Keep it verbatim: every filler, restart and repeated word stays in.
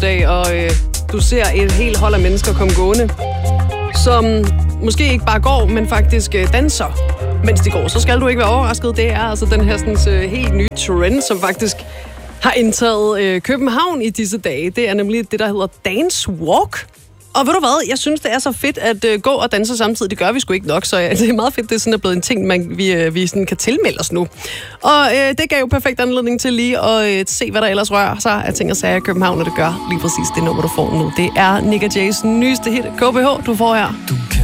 A, og øh, du ser et helt hold af mennesker komme gående, som måske ikke bare går, men faktisk øh, danser, mens de går. Så skal du ikke være overrasket. Det er altså den her sådan, øh, helt nye trend, som faktisk har indtaget øh, København i disse dage. Det er nemlig det, der hedder Dance Walk. Og ved du hvad, jeg synes, det er så fedt at øh, gå og danse samtidig. Det gør vi sgu ikke nok, så ja, det er meget fedt, det er sådan er blevet en ting, man, vi, øh, vi sådan kan tilmelde os nu. Og øh, det gav jo perfekt anledning til lige at øh, se, hvad der ellers rører sig af ting og sager i København, og det gør lige præcis det nummer, du får nu. Det er Nick og Jays nyeste hit, K B H, du får her. Du kan